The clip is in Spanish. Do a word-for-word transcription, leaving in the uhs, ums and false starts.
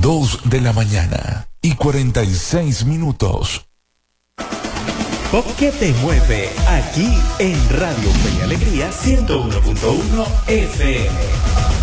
dos de la mañana y cuarenta y seis minutos. Pop que te mueve aquí en Radio Fe y Alegría ciento uno punto uno F M.